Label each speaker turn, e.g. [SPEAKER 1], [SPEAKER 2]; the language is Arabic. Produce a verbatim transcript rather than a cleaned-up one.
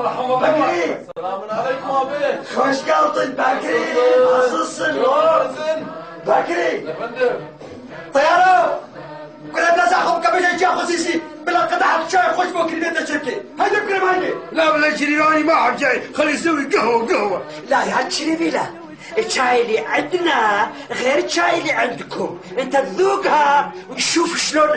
[SPEAKER 1] مرحبا بكري.
[SPEAKER 2] السلام عليكم ابي.
[SPEAKER 1] خوش geldin بكري. Nasılsın? بكري.
[SPEAKER 2] يا فندم.
[SPEAKER 1] طيارة. كنا بنزعهم كبيرة جا خصيصي بلا قطعة شاي خوش بكري بيتنا شركة. هيدا بكري ماني.
[SPEAKER 3] لا ولا شريراني ما أحب شاي، خلي يسوي قهوة قهوة.
[SPEAKER 1] لا يا شريفي لا. الشاي اللي عندنا غير الشاي اللي عندكم. انت تذوقها وتشوف شلون